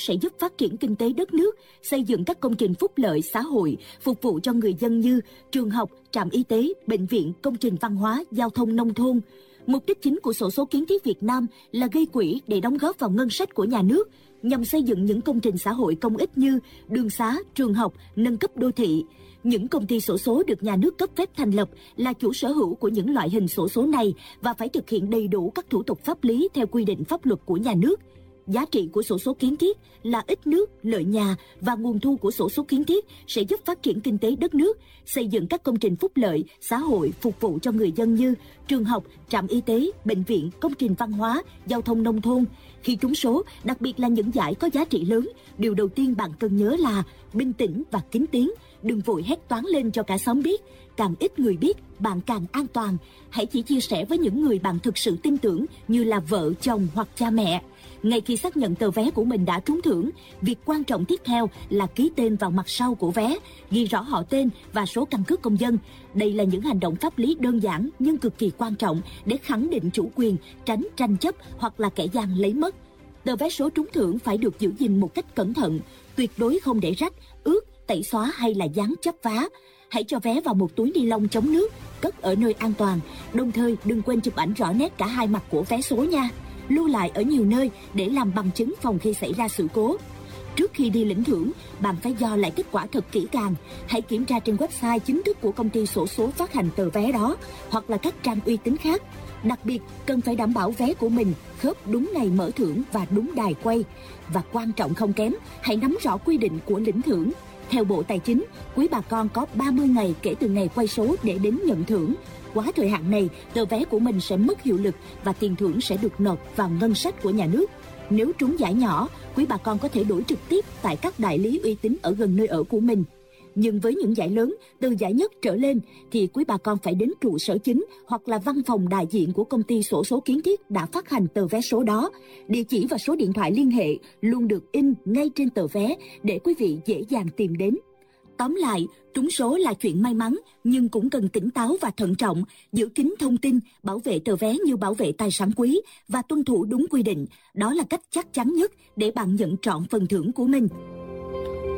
sẽ giúp phát triển kinh tế đất nước, xây dựng các công trình phúc lợi xã hội, phục vụ cho người dân như trường học, trạm y tế, bệnh viện, công trình văn hóa, giao thông nông thôn. Mục đích chính của xổ số kiến thiết Việt Nam là gây quỹ để đóng góp vào ngân sách của nhà nước, nhằm xây dựng những công trình xã hội công ích như đường xá, trường học, nâng cấp đô thị. Những công ty xổ số được nhà nước cấp phép thành lập là chủ sở hữu của những loại hình xổ số này và phải thực hiện đầy đủ các thủ tục pháp lý theo quy định pháp luật của nhà nước. Giá trị của xổ số kiến thiết là ít nước, lợi nhà và nguồn thu của xổ số kiến thiết sẽ giúp phát triển kinh tế đất nước, xây dựng các công trình phúc lợi, xã hội phục vụ cho người dân như trường học, trạm y tế, bệnh viện, công trình văn hóa, giao thông nông thôn. Khi trúng số, đặc biệt là những giải có giá trị lớn, điều đầu tiên bạn cần nhớ là bình tĩnh và kín tiếng, đừng vội hét toáng lên cho cả xóm biết. Càng ít người biết, bạn càng an toàn. Hãy chỉ chia sẻ với những người bạn thực sự tin tưởng như là vợ, chồng hoặc cha mẹ. Ngay khi xác nhận tờ vé của mình đã trúng thưởng, việc quan trọng tiếp theo là ký tên vào mặt sau của vé, ghi rõ họ tên và số căn cước công dân. Đây là những hành động pháp lý đơn giản nhưng cực kỳ quan trọng để khẳng định chủ quyền, tránh tranh chấp hoặc là kẻ gian lấy mất. Tờ vé số trúng thưởng phải được giữ gìn một cách cẩn thận, tuyệt đối không để rách, ướt, tẩy xóa hay là dán chấp vá. Hãy cho vé vào một túi ni lông chống nước, cất ở nơi an toàn. Đồng thời đừng quên chụp ảnh rõ nét cả hai mặt của vé số nha. Lưu lại ở nhiều nơi để làm bằng chứng phòng khi xảy ra sự cố. Trước khi đi lĩnh thưởng, bạn phải dò lại kết quả thật kỹ càng. Hãy kiểm tra trên website chính thức của công ty xổ số phát hành tờ vé đó hoặc là các trang uy tín khác. Đặc biệt, cần phải đảm bảo vé của mình khớp đúng ngày mở thưởng và đúng đài quay. Và quan trọng không kém, hãy nắm rõ quy định của lĩnh thưởng. Theo Bộ Tài chính, quý bà con có 30 ngày kể từ ngày quay số để đến nhận thưởng. Quá thời hạn này, tờ vé của mình sẽ mất hiệu lực và tiền thưởng sẽ được nộp vào ngân sách của nhà nước. Nếu trúng giải nhỏ, quý bà con có thể đổi trực tiếp tại các đại lý uy tín ở gần nơi ở của mình. Nhưng với những giải lớn, từ giải nhất trở lên, thì quý bà con phải đến trụ sở chính hoặc là văn phòng đại diện của công ty xổ số kiến thiết đã phát hành tờ vé số đó. Địa chỉ và số điện thoại liên hệ luôn được in ngay trên tờ vé để quý vị dễ dàng tìm đến. Tóm lại, trúng số là chuyện may mắn, nhưng cũng cần tỉnh táo và thận trọng, giữ kín thông tin, bảo vệ tờ vé như bảo vệ tài sản quý và tuân thủ đúng quy định. Đó là cách chắc chắn nhất để bạn nhận trọn phần thưởng của mình.